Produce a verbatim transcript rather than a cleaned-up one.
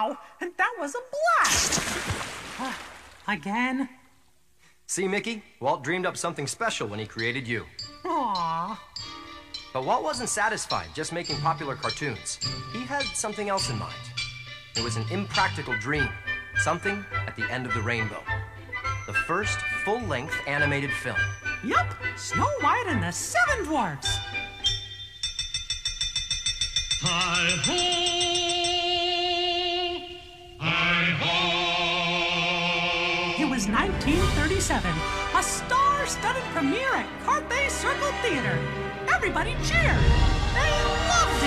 Wow, and that was a blast! Uh, again? See, Mickey? Walt dreamed up something special when he created you. Aww. But Walt wasn't satisfied just making popular cartoons. He had something else in mind. It was an impractical dream. Something at the end of the rainbow. The first full-length animated film. Yup, Snow White and the Seven Dwarfs. Hi-ho! Hi-ho! It was nineteen thirty-seven, a star-studded premiere at Carthay Circle Theater. Everybody cheered.